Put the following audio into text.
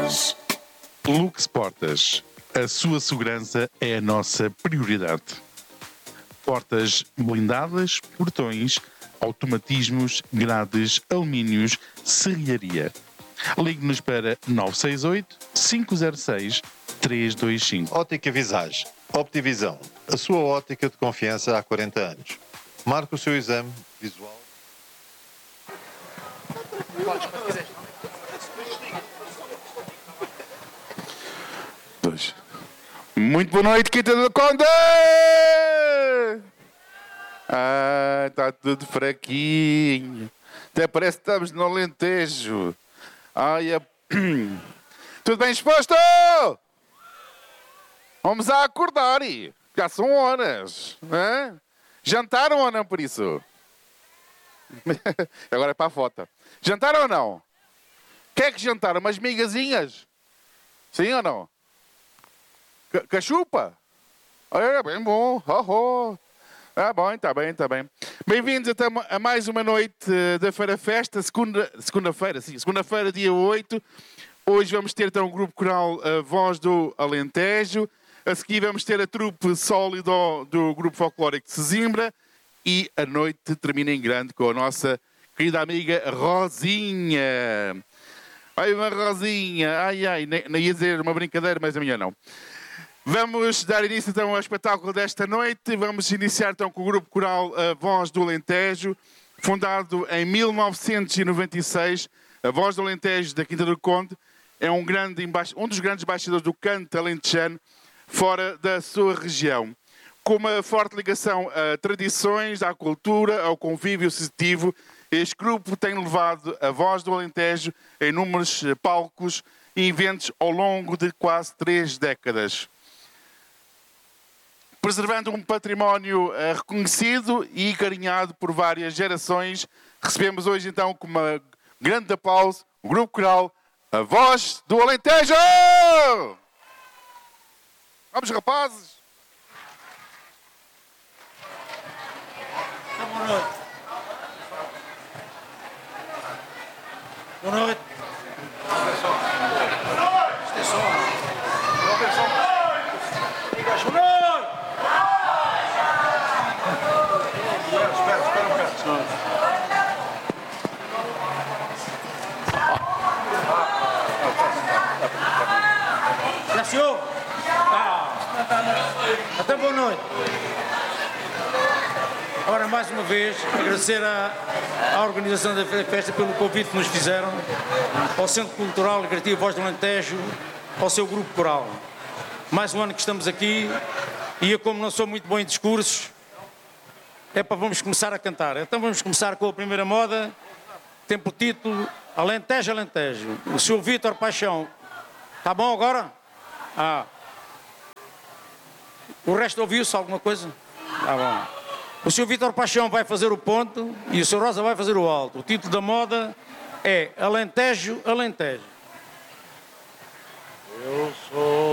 Portas. Lux Portas. A sua segurança é a nossa prioridade. Portas blindadas, portões, automatismos, grades, alumínios, serrilharia. Ligue-nos para 968-506-325. Ótica Visage. Optivisão. A sua ótica de confiança há 40 anos. Marque o seu exame visual. Muito boa noite, Quinta do Conde! Está tudo fraquinho. Até parece que estamos no Alentejo. Tudo bem exposto? Vamos a acordar. Já são horas. Hã? Jantaram ou não por isso? Agora é para a foto. Jantaram ou não? O que é que jantaram? Umas migazinhas? Sim ou não? Cachupa? É bem bom. Tá bom, está bem. Bem-vindos a mais uma noite da Feira Festa, segunda-feira, dia 8. Hoje vamos ter então o grupo coral Voz do Alentejo. A seguir vamos ter a trupe sólido do grupo folclórico de Sesimbra. E a noite termina em grande com a nossa querida amiga Rosinha. Ai, uma Rosinha. Não ia dizer uma brincadeira, mas a minha não. Vamos dar início então ao espetáculo desta noite. Vamos iniciar então com o grupo coral Voz do Alentejo, fundado em 1996. A Voz do Alentejo da Quinta do Conde é um dos grandes embaixadores do canto alentejano fora da sua região. Com uma forte ligação a tradições, à cultura, ao convívio associativo, este grupo tem levado a Voz do Alentejo em inúmeros palcos e eventos ao longo de quase 3 décadas. Preservando um património reconhecido e carinhado por várias gerações, recebemos hoje então com um grande aplauso o grupo coral A Voz do Alentejo! Vamos, rapazes! Boa noite. Boa noite. Já senhor? Até boa noite. Agora, mais uma vez, agradecer à organização da festa pelo convite que nos fizeram, ao Centro Cultural e Criativo Voz do Alentejo, ao seu grupo coral. Mais um ano que estamos aqui e eu, como não sou muito bom em discursos, vamos começar a cantar. Então vamos começar com a primeira moda, tem por título Alentejo, Alentejo. O Sr. Vítor Paixão. Está bom agora? O resto ouviu-se alguma coisa? Está bom. O Sr. Vítor Paixão vai fazer o ponto e o Sr. Rosa vai fazer o alto. O título da moda é Alentejo, Alentejo. Eu sou